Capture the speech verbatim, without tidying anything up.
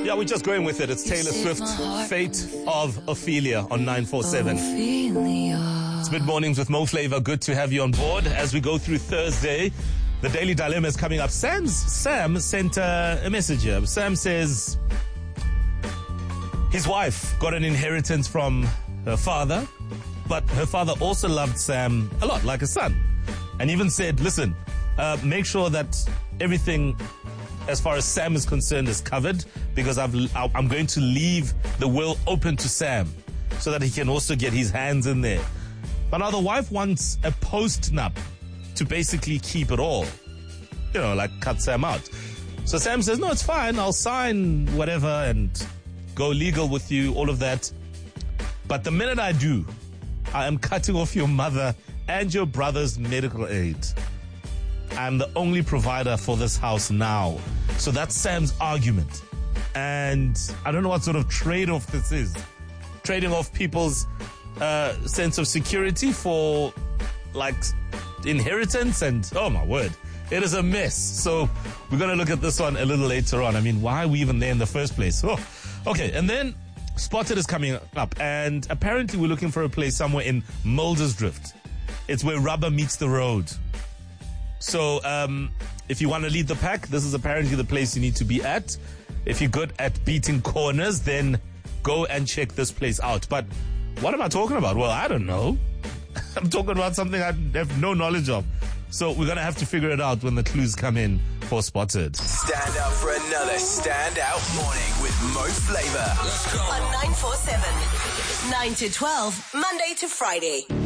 Yeah, we're just going with it. It's Taylor Swift, Fate of Ophelia on nine four seven. It's Mid Mornings with Mo Flavor. Good to have you on board as we go through Thursday. The Daily Dilemma is coming up. Sam's, Sam sent uh, a message here. Sam says his wife got an inheritance from her father, but her father also loved Sam a lot, like a son. And even said, listen, uh, make sure that everything as far as Sam is concerned is covered, because I've, I'm going to leave the will open to Sam so that he can also get his hands in there. But now the wife wants a post-nup to basically keep it all. You know, like cut Sam out. So Sam says, no, it's fine. I'll sign whatever and go legal with you, all of that. But the minute I do, I am cutting off your mother and your brother's medical aid. I'm the only provider for this house now. So that's Sam's argument. And I don't know what sort of trade-off this is. Trading off people's uh, sense of security for, like, inheritance and, oh my word, it is a mess. So we're going to look at this one a little later on. I mean, why are we even there in the first place? Oh, okay, and then Spotted is coming up. And apparently we're looking for a place somewhere in Muldersdrift. It's where rubber meets the road. So, um, if you want to lead the pack, this is apparently the place you need to be at. If you're good at beating corners, then go and check this place out. But what am I talking about? Well, I don't know. I'm talking about something I have no knowledge of. So we're going to have to figure it out when the clues come in for Spotted. Stand up for another standout morning with Mo Flavor. Let's go. On nine four seven, nine to twelve, Monday to Friday.